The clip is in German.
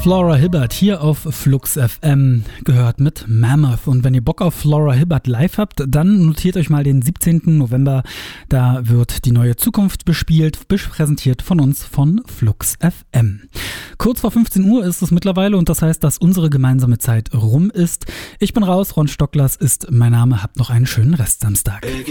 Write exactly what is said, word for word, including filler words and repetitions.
Flora Hibbert hier auf Flux F M, gehört mit Mammoth. Und wenn ihr Bock auf Flora Hibbert live habt, dann notiert euch mal den siebzehnten November. Da wird die neue Zukunft bespielt, präsentiert von uns von Flux F M. Kurz vor fünfzehn Uhr ist es mittlerweile und das heißt, dass unsere gemeinsame Zeit rum ist. Ich bin raus, Ron Stocklers ist mein Name. Habt noch einen schönen Restsamstag.